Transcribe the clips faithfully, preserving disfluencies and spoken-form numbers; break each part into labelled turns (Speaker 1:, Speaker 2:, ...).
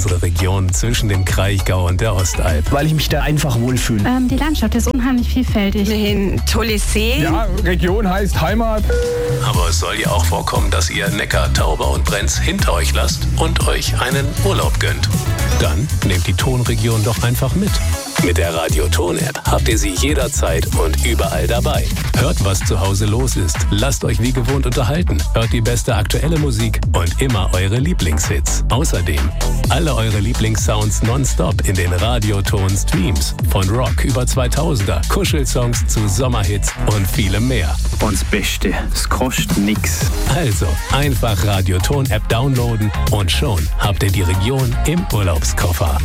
Speaker 1: unsere Region zwischen dem Kraichgau und der Ostalb.
Speaker 2: Weil ich mich da einfach wohlfühle.
Speaker 3: Ähm, die Landschaft ist unheimlich vielfältig.
Speaker 4: Ein tolles See.
Speaker 2: Ja, Region heißt Heimat.
Speaker 1: Aber es soll ja auch vorkommen, dass ihr Neckar, Tauber und Brenz hinter euch lasst und euch einen Urlaub gönnt. Dann nehmt die Tonregion doch einfach mit. Mit der Radio-Ton-App habt ihr sie jederzeit und überall dabei. Hört, was zu Hause los ist. Lasst euch wie gewohnt unterhalten. Hört die beste aktuelle Musik und immer eure Lieblingshits. Außerdem alle eure Lieblingssounds nonstop in den Radio-Ton-Streams. Von Rock über zweitausender, Kuschelsongs zu Sommerhits und vielem mehr.
Speaker 2: Und das Beste, es kostet nix.
Speaker 1: Also einfach Radio-Ton-App downloaden und schon habt ihr die Region im Urlaubskoffer.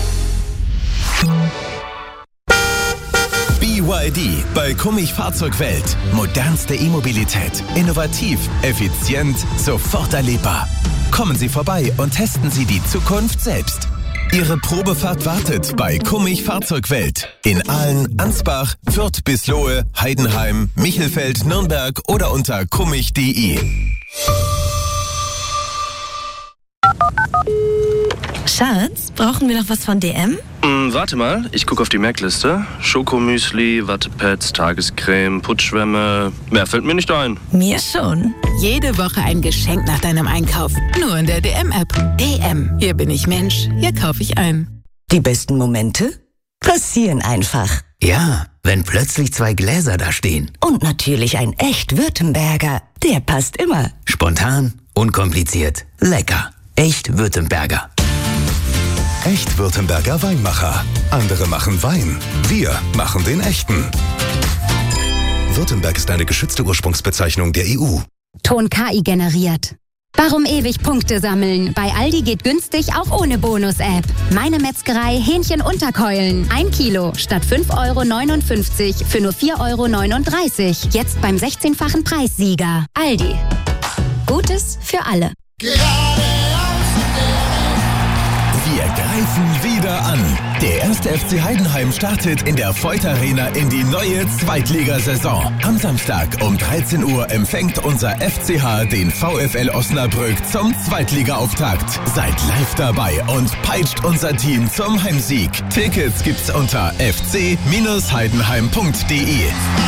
Speaker 5: B Y D bei Kummich Fahrzeugwelt. Modernste E-Mobilität. Innovativ, effizient, sofort erlebbar. Kommen Sie vorbei und testen Sie die Zukunft selbst. Ihre Probefahrt wartet bei Kummich Fahrzeugwelt. In Aalen, Ansbach, Fürth bis Lohe, Heidenheim, Michelfeld, Nürnberg oder unter kummich punkt de.
Speaker 4: Schatz, brauchen wir noch was von D M?
Speaker 6: Mm, warte mal, ich gucke auf die Merkliste. Schokomüsli, Wattepads, Tagescreme, Putzschwämme. Mehr fällt mir nicht ein.
Speaker 4: Mir schon.
Speaker 7: Jede Woche ein Geschenk nach deinem Einkauf. Nur in der D M-App. D M. Hier bin ich Mensch. Hier kaufe ich ein.
Speaker 8: Die besten Momente passieren einfach.
Speaker 9: Ja, wenn plötzlich zwei Gläser da stehen.
Speaker 8: Und natürlich ein echt Württemberger. Der passt immer.
Speaker 9: Spontan, unkompliziert, lecker. Echt Württemberger.
Speaker 5: Echt Württemberger Weinmacher. Andere machen Wein. Wir machen den echten. Württemberg ist eine geschützte Ursprungsbezeichnung der E U.
Speaker 10: Ton K I generiert. Warum ewig Punkte sammeln? Bei Aldi geht günstig auch ohne Bonus-App. Meine Metzgerei Hähnchenunterkeulen. Ein Kilo statt fünf Euro neunundfünfzig für nur vier Euro neununddreißig. Jetzt beim sechzehnfachen Preissieger. Aldi. Gutes für alle.
Speaker 5: Wir greifen wieder an. Der erste F C Heidenheim startet in der Voith Arena in die neue Zweitligasaison. Am Samstag um dreizehn Uhr empfängt unser F C H den VfL Osnabrück zum Zweitliga-Auftakt. Seid live dabei und peitscht unser Team zum Heimsieg. Tickets gibt's unter f c Bindestrich heidenheim punkt de.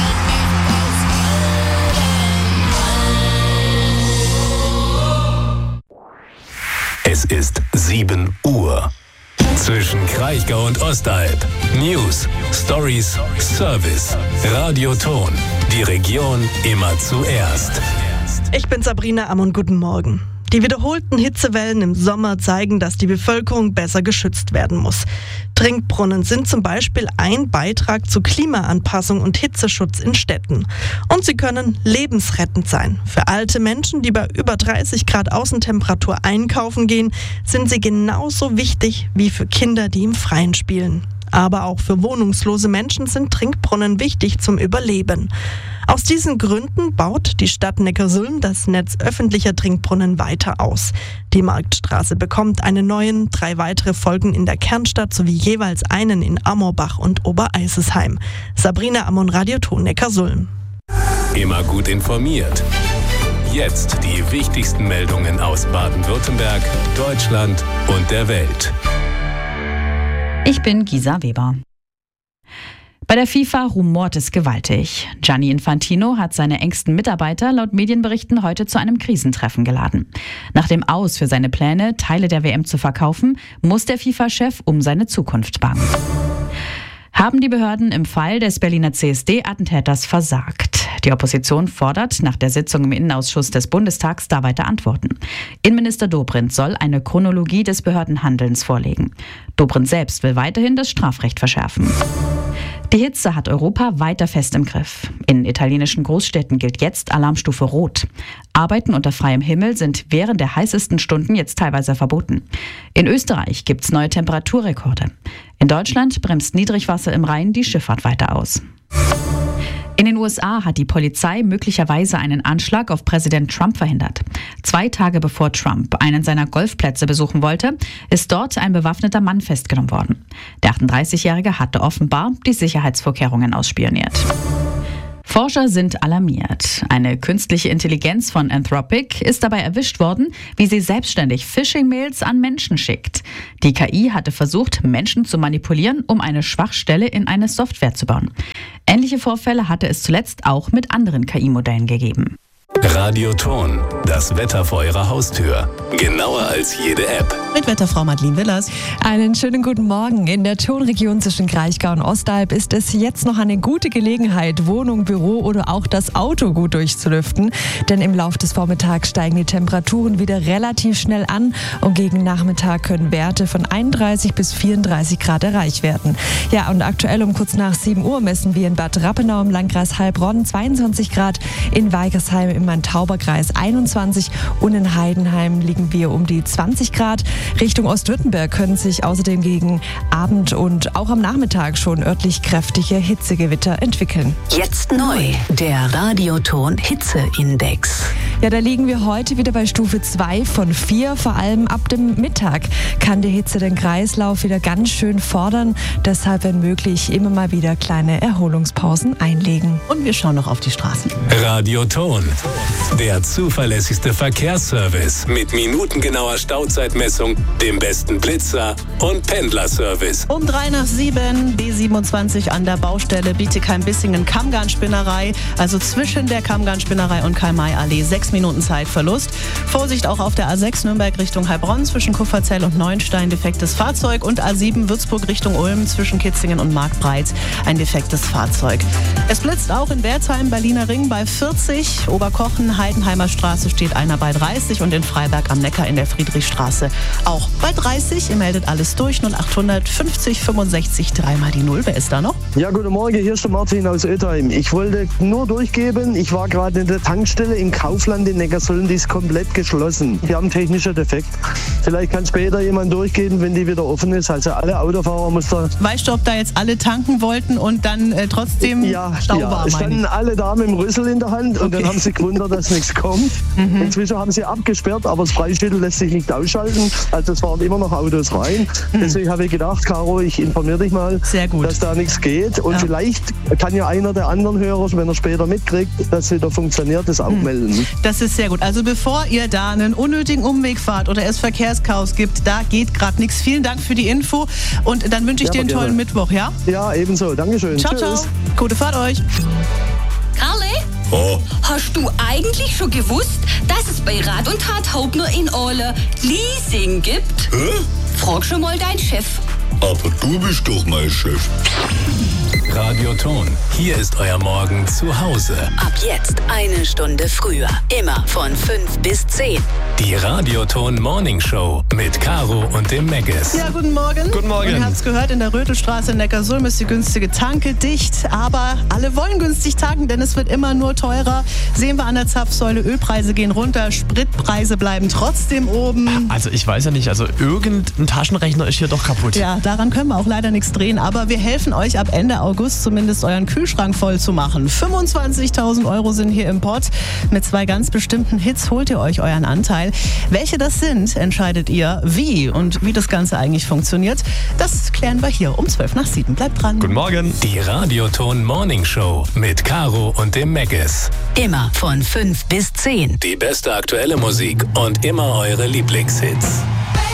Speaker 1: Es ist sieben Uhr. Zwischen Kraichgau und Ostalb. News, Stories, Service. Radio-Ton. Die Region immer zuerst.
Speaker 11: Ich bin Sabrina Ammon, guten Morgen. Die wiederholten Hitzewellen im Sommer zeigen, dass die Bevölkerung besser geschützt werden muss. Trinkbrunnen sind zum Beispiel ein Beitrag zur Klimaanpassung und Hitzeschutz in Städten. Und sie können lebensrettend sein. Für alte Menschen, die bei über dreißig Grad Außentemperatur einkaufen gehen, sind sie genauso wichtig wie für Kinder, die im Freien spielen. Aber auch für wohnungslose Menschen sind Trinkbrunnen wichtig zum Überleben. Aus diesen Gründen baut die Stadt Neckarsulm das Netz öffentlicher Trinkbrunnen weiter aus. Die Marktstraße bekommt einen neuen, drei weitere folgen in der Kernstadt sowie jeweils einen in Amorbach und Obereisesheim. Sabrina Ammon, Radio-Ton Neckarsulm.
Speaker 1: Immer gut informiert. Jetzt die wichtigsten Meldungen aus Baden-Württemberg, Deutschland und der Welt.
Speaker 12: Ich bin Gisa Weber. Bei der FIFA rumort es gewaltig. Gianni Infantino hat seine engsten Mitarbeiter laut Medienberichten heute zu einem Krisentreffen geladen. Nach dem Aus für seine Pläne, Teile der W M zu verkaufen, muss der FIFA-Chef um seine Zukunft bangen. Haben die Behörden im Fall des Berliner C S D-Attentäters versagt? Die Opposition fordert nach der Sitzung im Innenausschuss des Bundestags da weiter Antworten. Innenminister Dobrindt soll eine Chronologie des Behördenhandelns vorlegen. Dobrindt selbst will weiterhin das Strafrecht verschärfen. Die Hitze hat Europa weiter fest im Griff. In italienischen Großstädten gilt jetzt Alarmstufe Rot. Arbeiten unter freiem Himmel sind während der heißesten Stunden jetzt teilweise verboten. In Österreich gibt es neue Temperaturrekorde. In Deutschland bremst Niedrigwasser im Rhein die Schifffahrt weiter aus. In den U S A hat die Polizei möglicherweise einen Anschlag auf Präsident Trump verhindert. Zwei Tage bevor Trump einen seiner Golfplätze besuchen wollte, ist dort ein bewaffneter Mann festgenommen worden. Der achtunddreißigjährige hatte offenbar die Sicherheitsvorkehrungen ausspioniert. Forscher sind alarmiert. Eine künstliche Intelligenz von Anthropic ist dabei erwischt worden, wie sie selbstständig Phishing-Mails an Menschen schickt. Die K I hatte versucht, Menschen zu manipulieren, um eine Schwachstelle in eine Software zu bauen. Ähnliche Vorfälle hatte es zuletzt auch mit anderen K I-Modellen gegeben.
Speaker 1: Radioton, das Wetter vor Ihrer Haustür. Genauer als jede App.
Speaker 13: Mit Wetterfrau Madeleine Willers.
Speaker 14: Einen schönen guten Morgen. In der Tonregion zwischen Kraichgau und Ostalb ist es jetzt noch eine gute Gelegenheit, Wohnung, Büro oder auch das Auto gut durchzulüften. Denn im Laufe des Vormittags steigen die Temperaturen wieder relativ schnell an und gegen Nachmittag können Werte von einunddreißig bis vierunddreißig Grad erreicht werden. Ja, und aktuell um kurz nach sieben Uhr messen wir in Bad Rappenau im Landkreis Heilbronn zweiundzwanzig Grad, in Weigersheim im Main-Tauber-Kreis einundzwanzig und in Heidenheim liegen wir um die zwanzig Grad. Richtung Ostwürttemberg können sich außerdem gegen Abend und auch am Nachmittag schon örtlich kräftige Hitzegewitter entwickeln.
Speaker 8: Jetzt neu, der Radioton Hitzeindex.
Speaker 14: Ja, da liegen wir heute wieder bei Stufe zwei von vier. Vor allem ab dem Mittag kann die Hitze den Kreislauf wieder ganz schön fordern. Deshalb, wenn möglich, immer mal wieder kleine Erholungspausen einlegen.
Speaker 13: Und wir schauen noch auf die Straßen.
Speaker 1: Radioton, der zuverlässigste Verkehrsservice mit minutengenauer Stauzeitmessung, dem besten Blitzer und Pendlerservice.
Speaker 13: Um drei nach sieben, B siebenundzwanzig an der Baustelle Bietigheim-Bissingen-Kammgarnspinnerei, also zwischen der Kammgarnspinnerei und Karl-May-Allee, sechs Minuten Zeitverlust. Vorsicht auch auf der A sechs Nürnberg Richtung Heilbronn zwischen Kupferzell und Neuenstein, defektes Fahrzeug, und A sieben Würzburg Richtung Ulm zwischen Kitzingen und Marktbreit, ein defektes Fahrzeug. Es blitzt auch in Wertheim, Berliner Ring bei vierzig, Oberkochen, Heidenheimer Straße steht einer bei dreißig und in Freiberg am Neckar in der Friedrichstraße auch bei dreißig. Ihr meldet alles durch, null achthundert fünfzig fünfundsechzig, dreimal die Null. Wer ist da noch?
Speaker 15: Ja, guten Morgen, hier ist der Martin aus Oetheim. Ich wollte nur durchgeben, ich war gerade in der Tankstelle im Kaufland in Neckarsulm, die ist komplett geschlossen. Wir haben einen technischen Defekt. Vielleicht kann später jemand durchgehen, wenn die wieder offen ist. Also alle Autofahrer muss da...
Speaker 13: Weißt du, ob da jetzt alle tanken wollten und dann äh, trotzdem
Speaker 15: ja,
Speaker 13: Stau
Speaker 15: ja,
Speaker 13: war?
Speaker 15: Es standen alle da mit dem Rüssel in der Hand und
Speaker 13: okay.
Speaker 15: Dann haben sie gewundert, dass nichts kommt. Mhm. Inzwischen haben sie abgesperrt, aber das Preisschild lässt sich nicht ausschalten. Also es waren immer noch Autos rein. Mhm. Deswegen habe ich gedacht, Caro, ich informiere dich mal,
Speaker 13: Sehr gut.
Speaker 15: dass da nichts geht. Und ja. vielleicht kann ja einer der anderen Hörer, wenn er später mitkriegt, dass es wieder funktioniert, das auch mhm. melden.
Speaker 13: Das ist sehr gut. Also bevor ihr da einen unnötigen Umweg fahrt oder es Verkehrschaos gibt, da geht gerade nichts. Vielen Dank für die Info und dann wünsche ich ja, dir einen tollen gerne. Mittwoch, ja?
Speaker 15: Ja, ebenso. Dankeschön.
Speaker 13: Ciao,
Speaker 15: Tschüss.
Speaker 13: ciao. Gute Fahrt euch.
Speaker 16: Karle?
Speaker 1: Oh.
Speaker 16: Hast du eigentlich schon gewusst, dass es bei Rat und Tat Hauptner in Ole Leasing gibt?
Speaker 1: Hä?
Speaker 16: Frag schon mal deinen Chef.
Speaker 1: Aber du bist doch mein Chef. Radioton, hier ist euer Morgen zu Hause.
Speaker 8: Ab jetzt eine Stunde früher. Immer von fünf bis zehn.
Speaker 1: Die Radioton Morning Show mit Caro und dem Meggis.
Speaker 13: Ja, guten Morgen.
Speaker 2: Guten Morgen.
Speaker 13: Und ihr habt es gehört, in der Rötelstraße in Neckarsulm ist die günstige Tanke dicht. Aber alle wollen günstig tanken, denn es wird immer nur teurer. Sehen wir an der Zapfsäule, Ölpreise gehen runter, Spritpreise bleiben trotzdem oben.
Speaker 2: Also ich weiß ja nicht, also irgendein Taschenrechner ist hier doch kaputt.
Speaker 13: Ja, daran können wir auch leider nichts drehen. Aber wir helfen euch ab Ende August zumindest euren Kühlschrank voll zu machen. fünfundzwanzigtausend Euro sind hier im Pott. Mit zwei ganz bestimmten Hits holt ihr euch euren Anteil. Welche das sind, entscheidet ihr. Wie und wie das Ganze eigentlich funktioniert, das klären wir hier um zwölf nach sieben. Bleibt dran.
Speaker 2: Guten Morgen.
Speaker 1: Die Radioton Morning Show mit Caro und dem Meggis.
Speaker 8: Immer von fünf bis zehn.
Speaker 1: Die beste aktuelle Musik und immer eure Lieblingshits.